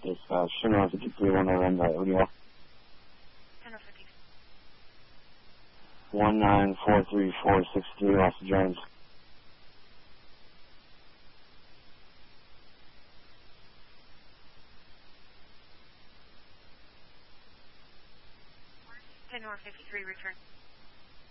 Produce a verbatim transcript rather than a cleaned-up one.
It's uh, Shinra fifty-three, one oh one, what do you want? Shinra fifty-three. one nine four three four six three, Los Jones. Shinra fifty-three, return.